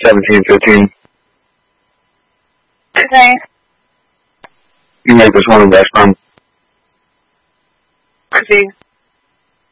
17:15. Okay. You make this one the best one. I see.